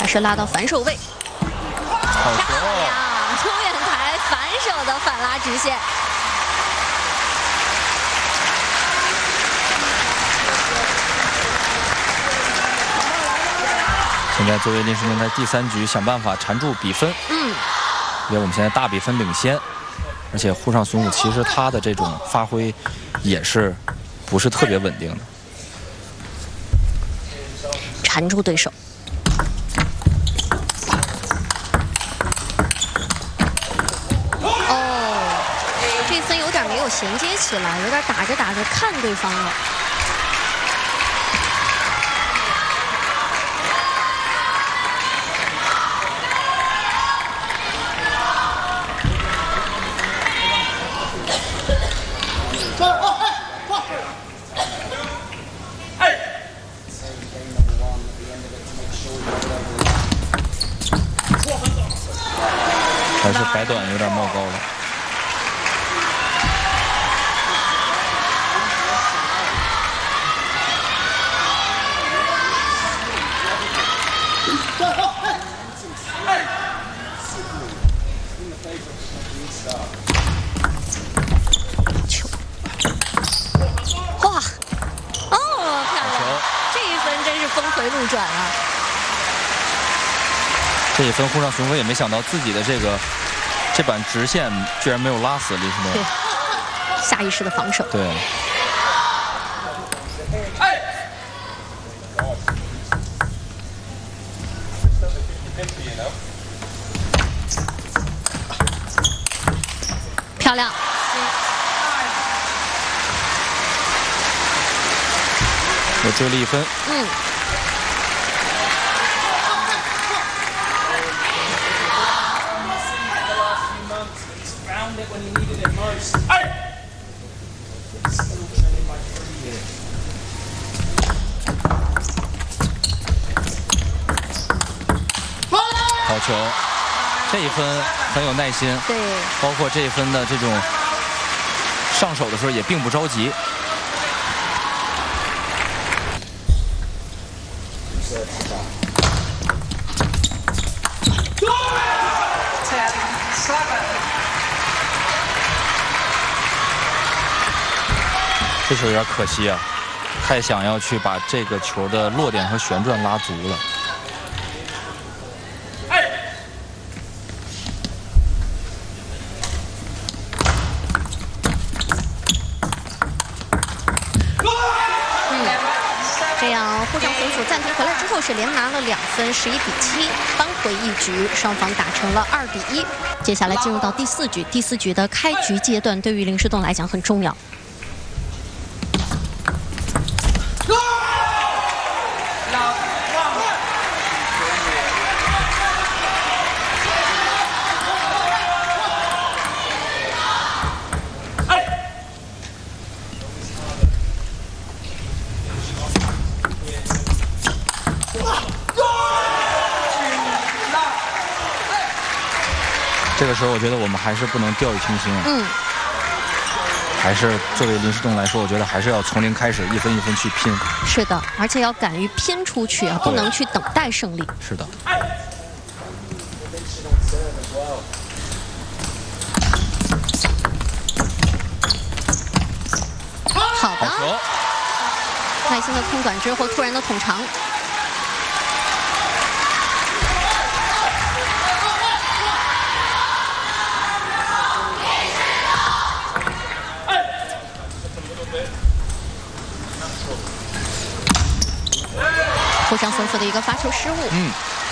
还是拉到反手位。 好球！ 漂亮，中远台反手的反拉直线。 现在作为林诗栋在第3局想办法缠住比分，因为我们现在大比分领先，而且沪上隼武其实他的这种发挥也是不是特别稳定的， 缠住对手。哦，这分有点没有衔接起来，有点打着打着看对方了。 还是白短有点冒高了。 球，哇，哦，漂亮！这一分真是峰回路转啊！ 这一分，沪上隼武也没想到自己的这板直线居然没有拉死林诗栋。 对，下意识的防守。 对。 漂亮。 又追了1分。好球，这一分很有耐心， 对， 包括这一分的这种上手的时候也并不着急。这球有点可惜啊，太想要去把这个球的落点和旋转拉足了。 这样沪上隼武暂停回来之后是连拿了2分，11比7，扳回一局，双方打成了2比1。接下来进入到第4局，第4局的开局阶段对于林诗栋来讲很重要。 这个时候，我觉得我们还是不能掉以轻心啊。还是作为林诗栋来说，我觉得还是要从零开始，一分一分去拼。 是的，而且要敢于拼出去啊，不能去等待胜利。 是的。 好的。耐心的空短之后，突然的捅长。 沪上隼武的一个发球失误。